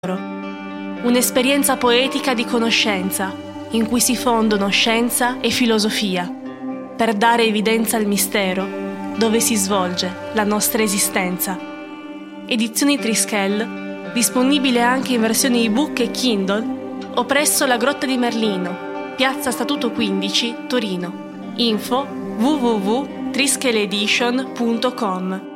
Un'esperienza poetica di conoscenza, in cui si fondono scienza e filosofia, per dare evidenza al mistero, dove si svolge la nostra esistenza. Edizioni Trischel, disponibile anche in versione ebook e Kindle, o presso la Grotta di Merlino, Piazza Statuto 15, Torino. Info www.trischeledition.com